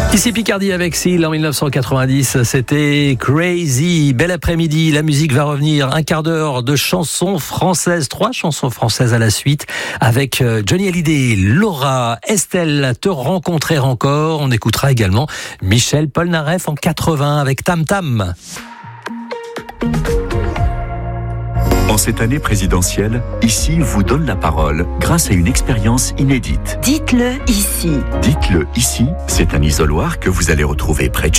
Ici Picardie avec Seal en 1990, c'était Crazy. Bel après-midi, la musique va revenir. Un quart d'heure de chansons françaises, 3 chansons françaises à la suite avec Johnny Hallyday, Laura, Estelle, Te rencontrer encore. On écoutera également Michel Polnareff en 80 avec Tam Tam. En cette année présidentielle, Ici vous donne la parole grâce à une expérience inédite. Dites-le ici. Dites-le ici, c'est un isoloir que vous allez retrouver près de